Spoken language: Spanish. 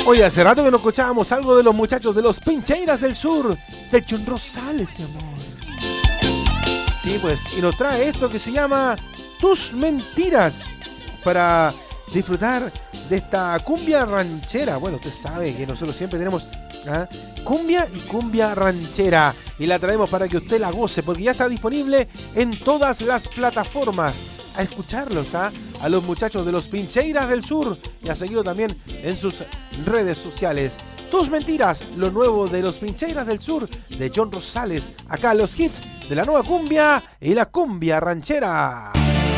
Oye, hace rato que no escuchábamos algo de los muchachos de los Pincheiras del Sur, de John Rosales, mi amor. Sí, pues, y nos trae esto que se llama Tus Mentiras, para disfrutar de esta cumbia ranchera. Bueno, usted sabe que nosotros siempre tenemos cumbia y cumbia ranchera, y la traemos para que usted la goce, porque ya está disponible en todas las plataformas. A escucharlos, a los muchachos de los Pincheiras del Sur, y a seguirlo también en sus redes sociales. Tus Mentiras, lo nuevo de los Pincheiras del Sur, de John Rosales, acá los hits de la nueva cumbia y la cumbia ranchera.